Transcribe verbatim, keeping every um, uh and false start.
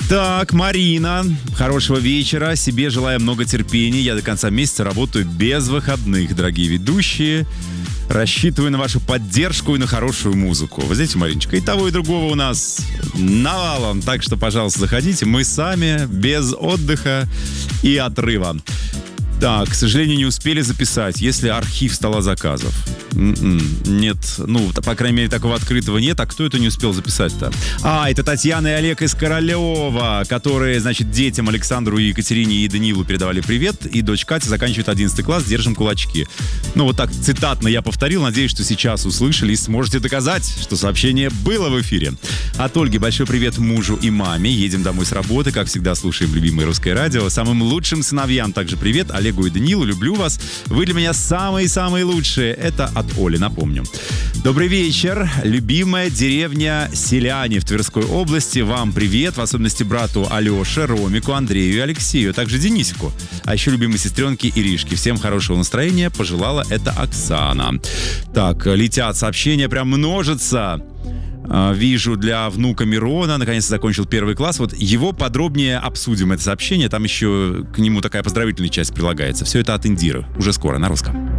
Так, Марина, хорошего вечера. Себе желаю много терпения. Я до конца месяца работаю без выходных, дорогие ведущие. Рассчитываю на вашу поддержку и на хорошую музыку. Вы знаете, Мариночка, и того, и другого у нас навалом. Так что, пожалуйста, заходите. Мы сами, без отдыха и отрыва. Так, к сожалению, не успели записать. Если архив стола заказов. М-м, нет, ну, по крайней мере, такого открытого нет. А кто это не успел записать-то? А, это Татьяна и Олег из Королева, которые, значит, детям Александру и Екатерине и Даниилу передавали привет. И дочь Катя заканчивает одиннадцатый класс. Держим кулачки. Ну, вот так цитатно я повторил. Надеюсь, что сейчас услышали и сможете доказать, что сообщение было в эфире. От Ольги большой привет мужу и маме. Едем домой с работы. Как всегда, слушаем любимое русское радио. Самым лучшим сыновьям также привет. Олегу и Даниилу, люблю вас. Вы для меня самые-самые лучшие. Это от Оли, напомню. Добрый вечер. Любимая деревня Селяне в Тверской области. Вам привет. В особенности брату Алёше, Ромику, Андрею и Алексею. А также Денисику. А еще любимой сестренке Иришке. Всем хорошего настроения. Пожелала это Оксана. Так, летят сообщения, прям множатся. Вижу для внука Мирона, наконец-то закончил первый класс. Вот его подробнее обсудим, это сообщение. Там еще к нему такая поздравительная часть прилагается. Все это от Индиры. Уже скоро на русском.